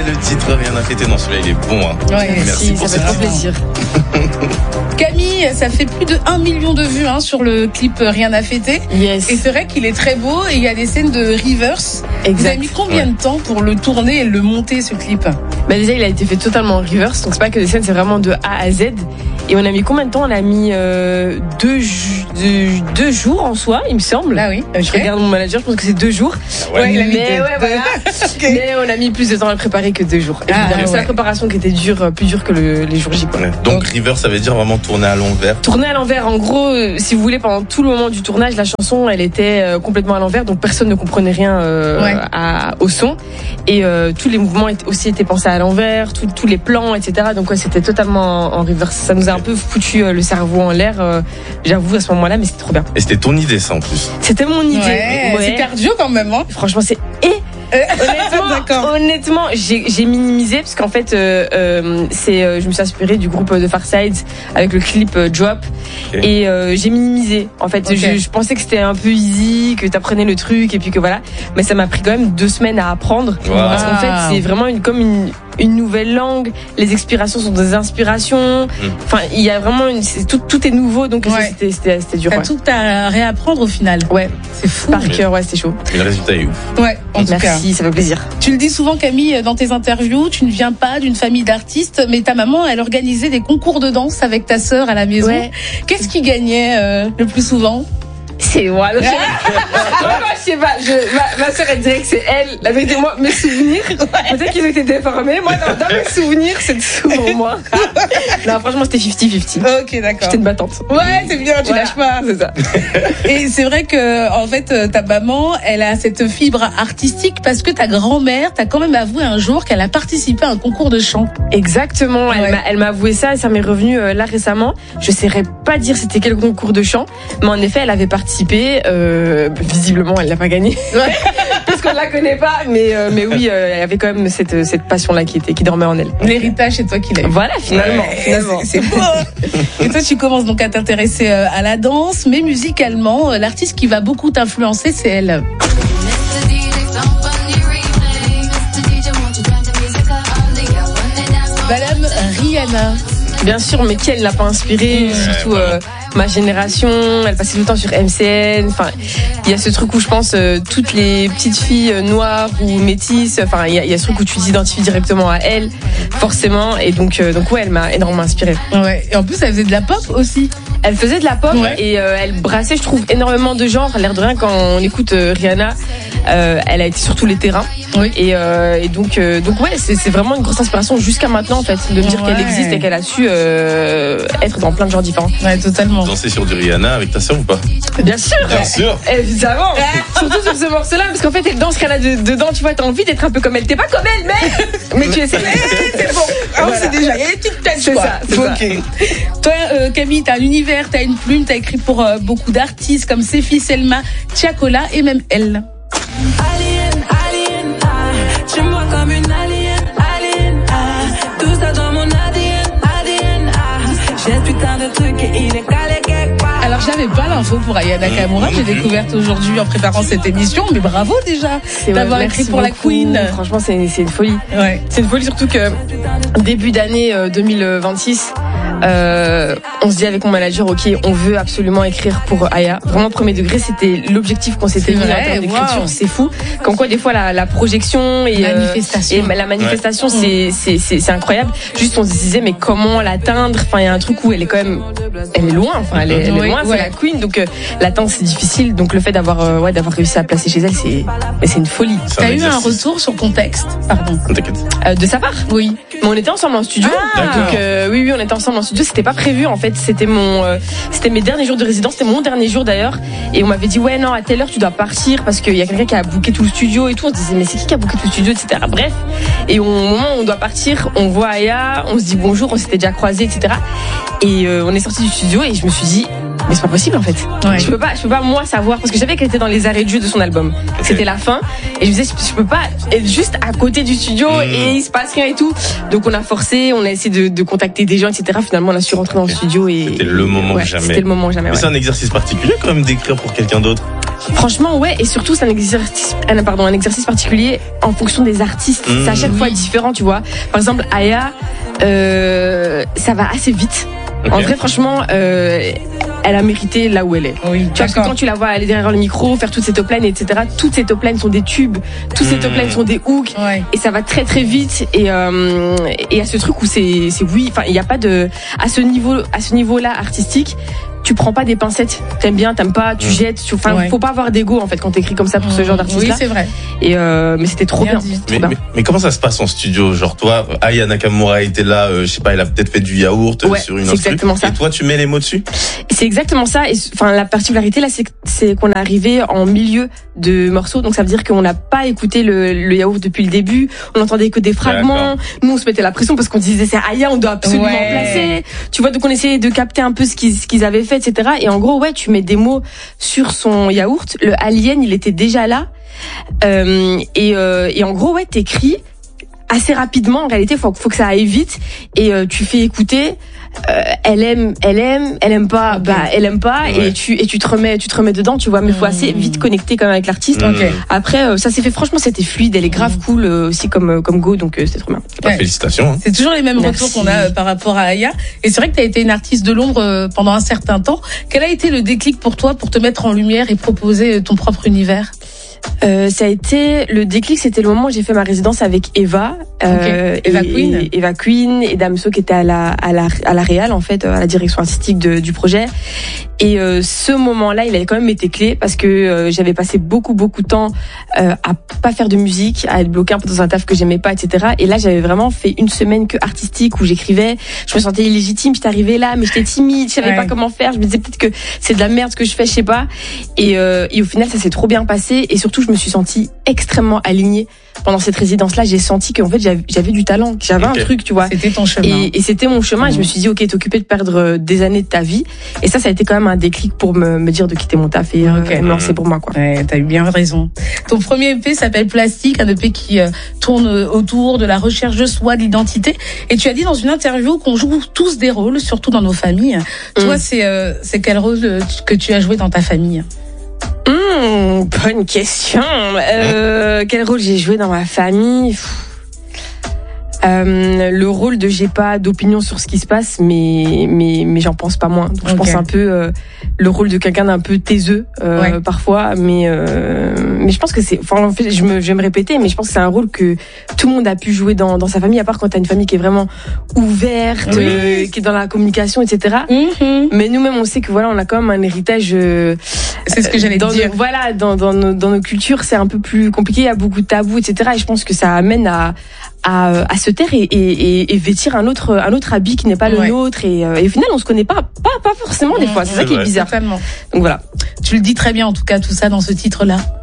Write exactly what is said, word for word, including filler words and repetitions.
le titre Rien à fêter. Non, celui-là, il est bon. Hein. Ouais, merci, merci pour ça fait trop plaisir. Camille, ça fait plus de un million de vues hein, sur le clip Rien à fêter. Yes. Et c'est vrai qu'il est très beau et il y a des scènes de reverse. Exact. Vous avez mis combien Ouais. de temps pour le tourner et le monter, ce clip? Bah déjà, il a été fait totalement en reverse, donc c'est pas que des scènes, c'est vraiment de A à Z. Et on a mis combien de temps? On a mis euh, deux, ju- deux, deux jours en soi, il me semble. Ah oui, ok. Je regarde mon manager, je pense que c'est deux jours. Ouais. Ouais, il a mis Mais deux- ouais, voilà. Ok. Mais on a mis plus de temps à le préparer que deux jours. Ah, Évidemment, c'est ouais. la préparation qui était dure, euh, plus dure que le- les jours J. quoi. Ouais. Donc, River, ça veut dire vraiment tourner à l'envers. Tourner à l'envers, en gros, euh, si vous voulez, pendant tout le moment du tournage, la chanson, elle était euh, complètement à l'envers, donc personne ne comprenait rien euh, Ouais. à- au son. Et euh, tous les mouvements étaient- aussi étaient pensés à l'envers, tout- tous les plans, et cetera. Donc ouais, c'était totalement en, en reverse. Ça nous a un peu foutu euh, le cerveau en l'air, euh, j'avoue, à ce moment-là, mais c'était trop bien. Et c'était ton idée, ça, en plus. C'était mon idée. Ouais, Ouais. c'est cardio quand même. Hein. Franchement, c'est... Et honnêtement, D'accord. honnêtement, j'ai j'ai minimisé parce qu'en fait, euh, euh, c'est, euh, je me suis inspirée du groupe de Farsight avec le clip euh, Drop Ok. et euh, j'ai minimisé. En fait, Ok. je, je pensais que c'était un peu easy, que t'apprenais le truc et puis que voilà, mais ça m'a pris quand même deux semaines à apprendre Wow. parce qu'en fait, Ah. c'est vraiment une comme une une nouvelle langue. Les expirations sont des inspirations. Enfin, il y a vraiment une, c'est- tout tout est nouveau donc ça, Ouais. c'était c'était c'était dur. T'as Ouais. tout à réapprendre au final. Ouais, C'est fou. par cœur, ouais, c'était chaud. Mais le résultat est ouf. Ouais, en tout cas. Merci, ça fait plaisir. Tu le dis souvent, Camille, dans tes interviews, tu ne viens pas d'une famille d'artistes, mais ta maman, elle organisait des concours de danse avec ta sœur à la maison. Ouais. Qu'est-ce qui gagnait euh, le plus souvent? C'est moi. Je sais pas. Moi, je sais pas. Je, ma, ma soeur, elle dirait que c'est elle. La vérité, moi, mes souvenirs, peut-être qu'ils ont été déformés. Moi, dans, dans mes souvenirs, c'est souvent moi. Non, franchement, c'était cinquante cinquante. Ok, d'accord. J'étais une battante. Ouais, c'est bien, tu Voilà, lâches pas. C'est ça. Et c'est vrai que, en fait, euh, ta maman, elle a cette fibre artistique parce que ta grand-mère t'a quand même avoué un jour qu'elle a participé à un concours de chant. Exactement. Elle Ouais. m'a, elle m'a avoué ça et ça m'est revenu euh, là récemment. Je saurais pas dire c'était quel concours de chant, mais en effet, elle avait participé. Euh, visiblement, elle l'a pas gagné. Parce qu'on la connaît pas. Mais, euh, mais oui, euh, elle avait quand même cette, cette passion-là qui était, qui dormait en elle. L'héritage, c'est toi qui l'as eu. Voilà, finalement. Ouais, finalement. c'est c'est beau. Et toi, tu commences donc à t'intéresser euh, à la danse, mais musicalement, euh, l'artiste qui va beaucoup t'influencer, c'est elle. Madame Rihanna. Bien sûr, mais qui elle l'a pas inspiré, surtout euh, ma génération. Elle passait tout le temps sur M C N. Enfin, il y a ce truc où je pense euh, toutes les petites filles euh, noires ou métisses. Enfin, il y, a- il y a ce truc où tu t'identifies directement à elle, forcément. Et donc, euh, donc ouais, elle m'a énormément inspirée. Ouais. Et en plus, elle faisait de la pop aussi. Elle faisait de la pop Ouais. et euh, elle brassait, je trouve, énormément de genres. L'air de rien, quand on écoute euh, Rihanna, euh, elle a été sur tous les terrains. Oui. Et, euh, et donc, euh, donc ouais, c'est c'est vraiment une grosse inspiration jusqu'à maintenant, en fait, de me dire Ouais. qu'elle existe et qu'elle a su euh, être dans plein de genres différents. Ouais, totalement. Danser sur du Rihanna avec ta sœur ou pas? Bien sûr. Bien sûr. Évidemment. Surtout sur ce morceau-là, parce qu'en fait, elle danse qu'elle a de- dedans, tu vois, t'as envie d'être un peu comme elle. T'es pas comme elle, mais mais tu essaies. C'est bon. Ah, Voilà. c'est déjà. Il y a des petites têtes, C'est quoi. ça, c'est ça. Ok. Toi, euh, Camille, t'as un univers, t'as une plume, t'as écrit pour euh, beaucoup d'artistes comme Sefi, Selma, Tiakola et même elle. Alien, alien, ah, tu me vois comme une alien, alien, ah, tout ça dans mon A D N, A D N, ah, j'ai ce putain de truc et il est calé quelque part. Alors, j'avais pas l'info pour Aya Nakamura, j'ai découverte aujourd'hui en préparant cette émission, mais bravo déjà C'est- d'avoir ouais, écrit merci pour la beaucoup. Queen. Franchement, c'est c'est une folie. Ouais. C'est une folie, surtout que début d'année euh, deux mille vingt-six, euh, on se dit avec mon manager, ok, on veut absolument écrire pour Aya. Vraiment premier degré, c'était l'objectif qu'on s'était C'est mis en vrai, termes d'écriture. wow. C'est fou. Comme quoi, des fois, la, la projection et euh, Manifestation. et la manifestation, c'est c'est c'est c'est incroyable. Juste, on se disait, mais comment l'atteindre? Enfin, il y a un truc où elle est quand même, elle est loin. Enfin, elle est, elle est Oui, loin. ouais. C'est la Queen, donc euh, l'atteindre c'est difficile. Donc le fait d'avoir euh, ouais d'avoir réussi à placer chez elle, c'est mais c'est une folie. C'est T'as eu un exercice. retour sur ton texte? Pardon. T'inquiète. Euh, de sa part. Oui. Mais on était ensemble en studio. Ah, donc euh, oui oui on était ensemble en studio. C'était pas prévu en fait. C'était mon euh, c'était mes derniers jours de résidence. C'était mon dernier jour d'ailleurs. Et on m'avait dit ouais non à telle heure tu dois partir parce qu'il y a quelqu'un qui a booké tout le studio et tout. On se disait mais c'est qui qui a booké tout le studio et cetera. Bref. Et au moment où on doit partir, on voit Aya, on se dit bonjour, on s'était déjà croisés et cetera. Et euh, on est sorti du studio et je me suis dit mais c'est pas possible en fait. Ouais. Je peux pas, je peux pas moi savoir parce que je savais qu'elle était dans les arrêts de jeu de son album. C'était la fin et je me disais je peux pas être juste à côté du studio Mmh. et il se passe rien et tout. Donc on a forcé, on a essayé de, de contacter des gens et cetera. Finalement on a su rentrer dans le studio et C'était le moment ouais, jamais. C'était le moment jamais. Mais Ouais. c'est un exercice particulier quand même d'écrire pour quelqu'un d'autre. Franchement, ouais, et surtout, c'est un exercice, un, pardon, un exercice particulier en fonction des artistes. Mmh. C'est à chaque fois différent, tu vois. Par exemple, Aya, euh, ça va assez vite. Okay. En vrai, franchement, euh, elle a mérité là où elle est. Oui, tu vois, parce que quand tu la vois aller derrière le micro, faire toutes ces top lines, et cetera, toutes ces top lines sont des tubes, toutes ces top lines sont des hooks, ouais. et ça va très très vite. Et euh, et à ce truc où c'est c'est oui, enfin il y a pas de à ce niveau à ce niveau-là artistique. Tu prends pas des pincettes, t'aimes bien, t'aimes pas, tu jettes. Enfin, ouais. faut pas avoir d'ego en fait quand t'écris comme ça pour ce genre d'artiste. Oui, c'est vrai. Et euh, mais c'était trop bien. bien. Mais, trop mais, bien. mais comment ça se passe en studio? Genre toi, Aya Nakamura était là, euh, je sais pas, elle a peut-être fait du yaourt ouais, sur une c'est instru. exactement ça. Et toi, tu mets les mots dessus? C'est exactement ça. Et enfin, la particularité là, c'est, c'est qu'on est arrivé en milieu de morceaux, donc ça veut dire qu'on n'a pas écouté le, le yaourt depuis le début. On entendait que des fragments. D'accord. Nous, on se mettait la pression parce qu'on disait c'est Aya, on doit absolument ouais. placer. Tu vois, donc on essayait de capter un peu ce qu'ils, ce qu'ils avaient fait, et cetera. Et en gros, ouais, tu mets des mots sur son yaourt. Le alien, il était déjà là. Euh, et, euh, et en gros, ouais, t'écris assez rapidement. En réalité, faut, faut que ça aille vite. Et euh, tu fais écouter. Euh, elle aime, elle aime, elle aime pas, okay. bah elle aime pas, ouais. et tu et tu te remets, tu te remets dedans, tu vois. Mais il faut assez vite connecter quand même avec l'artiste. Mmh. Okay. Après, euh, ça s'est fait. Franchement, c'était fluide. Elle est grave cool euh, aussi comme comme Go, donc euh, c'était trop bien. Ouais. Félicitations. Hein. C'est toujours les mêmes Merci. retours qu'on a euh, par rapport à Aya. Et c'est vrai que tu as été une artiste de l'ombre euh, pendant un certain temps. Quel a été le déclic pour toi pour te mettre en lumière et proposer ton propre univers? Euh, ça a été le déclic, c'était le moment où j'ai fait ma résidence avec Eva, euh, okay. Eva et, Queen, et, Eva Queen et Damso qui était à la à la à la réal en fait, à la direction artistique de, du projet. Et euh, ce moment-là, il avait quand même été clé parce que euh, j'avais passé beaucoup beaucoup de temps euh, à pas faire de musique, à être bloquée un peu dans un taf que j'aimais pas, et cetera. Et là, j'avais vraiment fait une semaine que artistique où j'écrivais. Je me sentais illégitime, j'étais arrivée là, mais j'étais timide, je savais ouais. pas comment faire. Je me disais peut-être que c'est de la merde ce que je fais, je sais pas. Et, euh, et au final, ça s'est trop bien passé. Et surtout, je me suis sentie extrêmement alignée pendant cette résidence-là. J'ai senti qu'en fait, j'avais, j'avais du talent, que j'avais okay. un truc, tu vois. C'était ton chemin. Et, et c'était mon chemin. Mmh. Et je me suis dit, ok, t'es occupé de perdre des années de ta vie. Et ça, ça a été quand même un déclic pour me, me dire de quitter mon taf et okay. euh, me lancer pour moi, quoi. Ouais, t'as eu bien raison. Ton premier E P s'appelle Plastique, un E P qui euh, tourne autour de la recherche de soi, de l'identité. Et tu as dit dans une interview qu'on joue tous des rôles, surtout dans nos familles. Mmh. Toi, c'est, euh, c'est quel rôle que tu as joué dans ta famille? Mmh, bonne question. Euh, quel rôle j'ai joué dans ma famille? Euh, le rôle de j'ai pas d'opinion sur ce qui se passe, mais mais mais j'en pense pas moins. Donc okay. je pense un peu euh, le rôle de quelqu'un d'un peu taiseux euh, ouais. parfois, mais euh, mais je pense que c'est. Enfin, en fait, je me je vais me répéter, mais je pense que c'est un rôle que tout le monde a pu jouer dans dans sa famille, à part quand t'as une famille qui est vraiment ouverte, oui. euh, qui est dans la communication, et cetera. Mm-hmm. Mais nous-mêmes, on sait que voilà, on a quand même un héritage. Euh, c'est ce que j'allais dans dire. Nos, voilà, dans dans nos, dans nos cultures, c'est un peu plus compliqué. Il y a beaucoup de tabous, et cetera. Et je pense que ça amène à à, à se taire et, et, et vêtir un autre un autre habit qui n'est pas le ouais. nôtre et, et au final on se connaît pas pas pas forcément des fois, c'est, c'est ça vrai. Qui est bizarre. Totalement. Donc voilà. Tu le dis très bien en tout cas tout ça dans ce titre là.